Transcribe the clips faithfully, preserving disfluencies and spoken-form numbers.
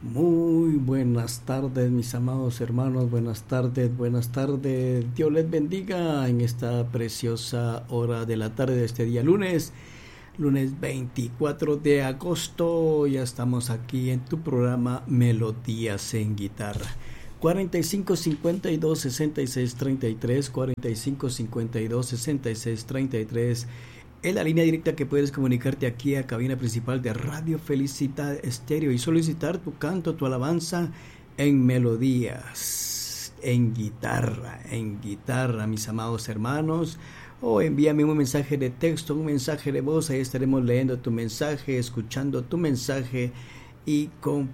Muy buenas tardes, mis amados hermanos, buenas tardes, buenas tardes. Dios les bendiga en esta preciosa hora de la tarde de este día lunes, lunes veinticuatro de agosto. Ya estamos aquí en tu programa Melodías en Guitarra. cuarenta y cinco cincuenta y dos sesenta y seis treinta y tres, cuarenta y cinco cincuenta y dos sesenta y seis treinta y tres. Es la línea directa que puedes comunicarte aquí a cabina principal de Radio Felicidad Estéreo y solicitar tu canto, tu alabanza en melodías, en guitarra, en guitarra, mis amados hermanos. O envíame un mensaje de texto, un mensaje de voz. Ahí estaremos leyendo tu mensaje, escuchando tu mensaje y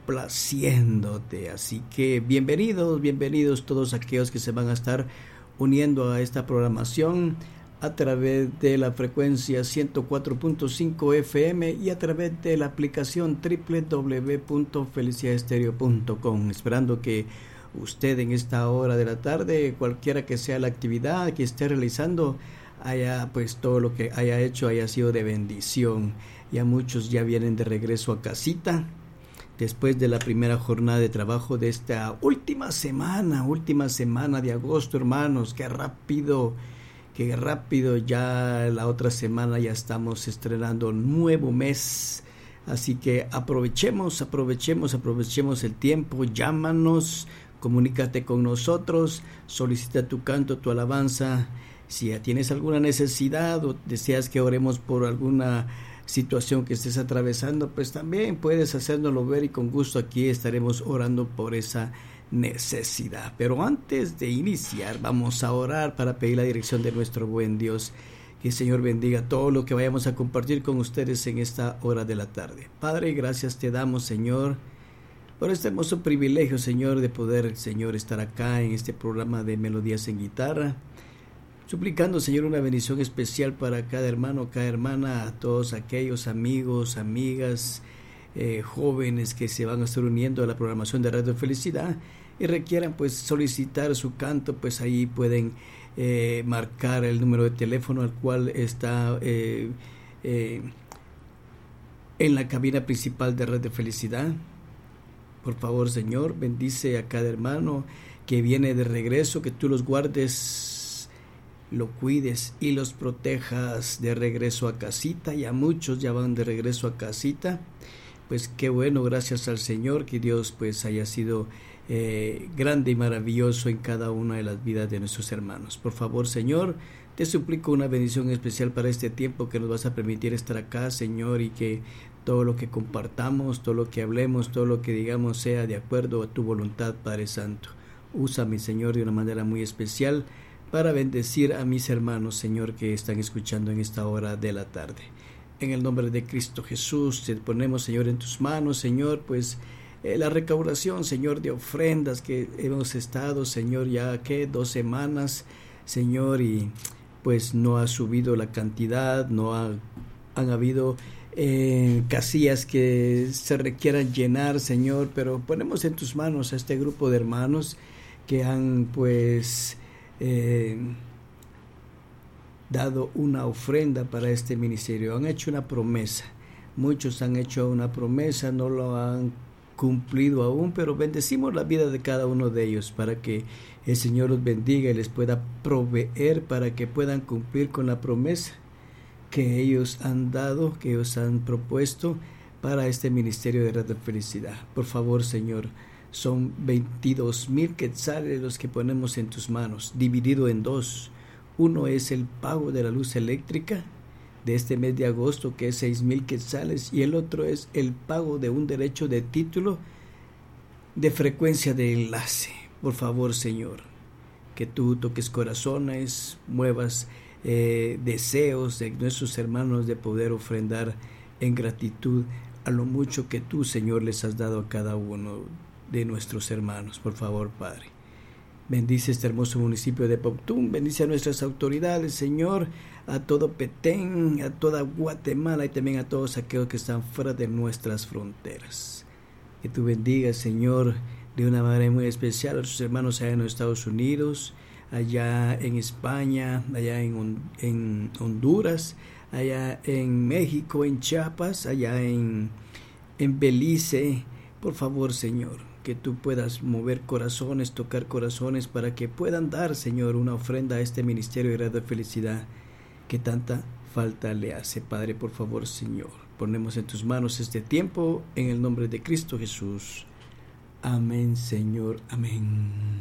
complaciéndote. Así que bienvenidos, bienvenidos todos aquellos que se van a estar uniendo a esta programación a través de la frecuencia ciento cuatro punto cinco F M y a través de la aplicación doble u doble u doble u punto felicidad estéreo punto com. Esperando que usted en esta hora de la tarde, cualquiera que sea la actividad que esté realizando, haya pues todo lo que haya hecho haya sido de bendición. Ya muchos ya vienen de regreso a casita después de la primera jornada de trabajo de esta última semana, última semana de agosto, hermanos. Qué rápido Qué rápido, ya la otra semana ya estamos estrenando nuevo mes. Así que aprovechemos, aprovechemos, aprovechemos el tiempo. Llámanos, comunícate con nosotros, solicita tu canto, tu alabanza. Si ya tienes alguna necesidad o deseas que oremos por alguna situación que estés atravesando, pues también puedes hacérnoslo ver y con gusto aquí estaremos orando por esa necesidad. Pero antes de iniciar, vamos a orar para pedir la dirección de nuestro buen Dios. Que el Señor bendiga todo lo que vayamos a compartir con ustedes en esta hora de la tarde. Padre, gracias te damos, Señor, por este hermoso privilegio, Señor, de poder, Señor, estar acá en este programa de Melodías en Guitarra, suplicando, Señor, una bendición especial para cada hermano, cada hermana, a todos aquellos amigos, amigas, Eh, jóvenes que se van a estar uniendo a la programación de Radio Felicidad y requieran pues solicitar su canto, pues ahí pueden eh, marcar el número de teléfono al cual está eh, eh, en la cabina principal de Radio Felicidad. Por favor, Señor, bendice a cada hermano que viene de regreso, que tú los guardes, lo cuides y los protejas de regreso a casita. Ya muchos ya van de regreso a casita. Pues qué bueno, gracias al Señor, que Dios pues haya sido eh, grande y maravilloso en cada una de las vidas de nuestros hermanos. Por favor, Señor, te suplico una bendición especial para este tiempo que nos vas a permitir estar acá, Señor, y que todo lo que compartamos, todo lo que hablemos, todo lo que digamos sea de acuerdo a tu voluntad, Padre Santo. Úsame, Señor, de una manera muy especial para bendecir a mis hermanos, Señor, que están escuchando en esta hora de la tarde. En el nombre de Cristo Jesús, te ponemos, Señor, en tus manos, Señor, pues eh, la recaudación, Señor, de ofrendas que hemos estado, Señor, ya que dos semanas, Señor, y pues no ha subido la cantidad, no ha, han habido eh, casillas que se requieran llenar, Señor, pero ponemos en tus manos a este grupo de hermanos que han, pues, eh, dado una ofrenda para este ministerio, han hecho una promesa. Muchos han hecho una promesa, no lo han cumplido aún, pero bendecimos la vida de cada uno de ellos para que el Señor los bendiga y les pueda proveer para que puedan cumplir con la promesa que ellos han dado, que ellos han propuesto para este ministerio de Radio Felicidad. Por favor, Señor, son veintidós mil quetzales los que ponemos en tus manos, dividido en dos. Uno es el pago de la luz eléctrica de este mes de agosto, que es seis mil quetzales, y el otro es el pago de un derecho de título de frecuencia de enlace. Por favor, Señor, que tú toques corazones, muevas eh, deseos de nuestros hermanos de poder ofrendar en gratitud a lo mucho que tú, Señor, les has dado a cada uno de nuestros hermanos. Por favor, Padre, bendice este hermoso municipio de Pautum, bendice a nuestras autoridades, Señor, a todo Petén, a toda Guatemala y también a todos aquellos que están fuera de nuestras fronteras. Que tú bendigas, Señor, de una manera muy especial a sus hermanos allá en los Estados Unidos, allá en España, allá en, en Honduras, allá en México, en Chiapas, allá en, en Belice, Por favor, Señor, que tú puedas mover corazones, tocar corazones para que puedan dar, Señor, una ofrenda a este ministerio de Radio Felicidad que tanta falta le hace. Padre, por favor, Señor, ponemos en tus manos este tiempo en el nombre de Cristo Jesús. Amén, Señor, amén.